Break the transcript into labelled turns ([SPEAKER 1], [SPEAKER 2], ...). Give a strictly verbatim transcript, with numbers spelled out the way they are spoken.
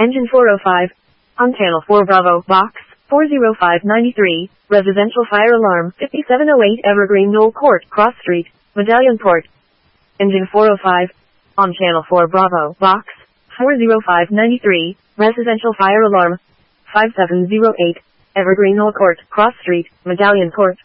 [SPEAKER 1] Engine four oh five. On Channel four Bravo, Box four oh five ninety-three, Residential Fire Alarm, fifty-seven oh eight Evergreen Knoll Court, Cross Street, Medallion Port. Engine four oh five. On Channel four Bravo, Box four oh five ninety-three, Residential Fire Alarm, five seven oh eight, Evergreen Knoll Court, Cross Street, Medallion Port.